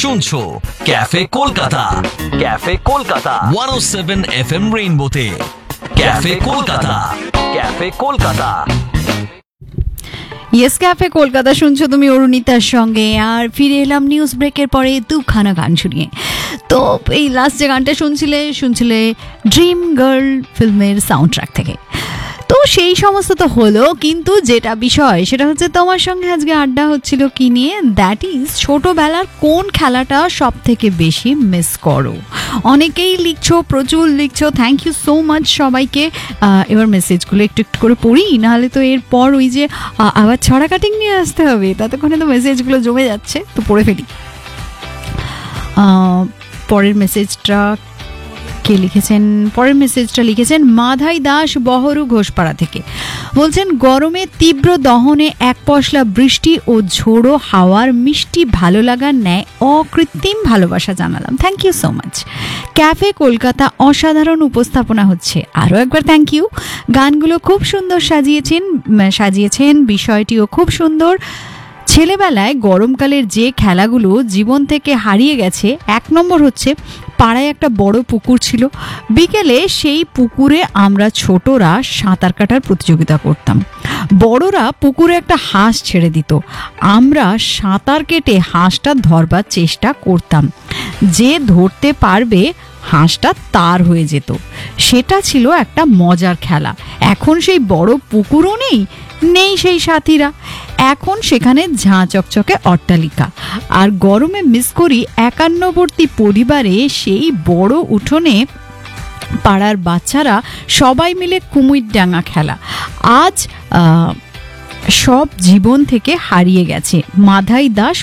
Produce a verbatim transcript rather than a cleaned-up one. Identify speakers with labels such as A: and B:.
A: শুনছো cafe Kolkata, cafe Kolkata একশো সাত F M রেইনবোতে। Cafe Kolkata, cafe Kolkata.
B: Yes, cafe Kolkata শুনছো তুমি অরুণিতার সঙ্গে। আর ফিরে এলাম নিউজ ব্রেকের পরে দুখানা গান শুনিয়ে। তো এই লাস্ট যে গানটা শুনছিলে শুনছিলে ড্রিম গার্ল ফিল্মের সাউন্ড ট্র্যাক থেকে। তো সেই সমস্ত তো হলো, কিন্তু যেটা বিষয় সেটা হচ্ছে তোমার সঙ্গে আজকে আড্ডা হচ্ছিল কি নিয়ে, দ্যাট ইজ ছোটোবেলার কোন খেলাটা সব থেকে বেশি মিস করো। অনেকেই লিখছো, প্রচুর লিখছো, থ্যাংক ইউ সো মাচ সবাইকে। এবার মেসেজগুলো একটু একটু করে পড়ি, নাহলে তো এরপর ওই যে আবার ছড়া কাটিং নিয়ে আসতে হবে, ততক্ষণে তো মেসেজগুলো জমে যাচ্ছে, তো পড়ে ফেলি। পরের মেসেজটা কে লিখেছেন? পরের মেসেজটা লিখেছেন মাধাই দাস বহরু ঘোষপাড়া থেকে। বলছেন গরমে তীব্র দহনে এক পশলা বৃষ্টি ও ঝোড়ো হাওয়ার মিষ্টি ভালো লাগার ন্যায় অকৃত্রিম ভালোবাসা জানালাম। Thank you so much. Cafe Kolkata অসাধারণ উপস্থাপনা হচ্ছে, আরও একবার থ্যাংক ইউ। গানগুলো খুব সুন্দর সাজিয়েছেন সাজিয়েছেন বিষয়টিও খুব সুন্দর। ছেলেবেলায় গরমকালের যে খেলাগুলো জীবন থেকে হারিয়ে গেছে, এক নম্বর হচ্ছে পাড়ায় একটা বড় পুকুর ছিল। বিকেলে সেই পুকুরে আমরা ছোটরা সাঁতার কাটার প্রতিযোগিতা করতাম। বড়রা পুকুরে একটা হাঁস ছেড়ে দিত, আমরা সাঁতার কেটে হাঁসটা ধরবার চেষ্টা করতাম। যে ধরতে পারবে হাঁসটা তার হয়ে যেত। সেটা ছিল একটা মজার খেলা। এখন সেই বড় পুকুরও নেই, নেই সেই সাথীরা। এখন সেখানে ঝাঁ চকচকে অট্টালিকা। আর গরমে মিস করি একান্নবর্তী পরিবারে সেই বড় উঠোনে পাড়ার বাচ্চারা সবাই মিলে কুমির ডাঙা খেলা। আজ সব জীবন থেকে হারিয়ে গেছে। মাধাই দাস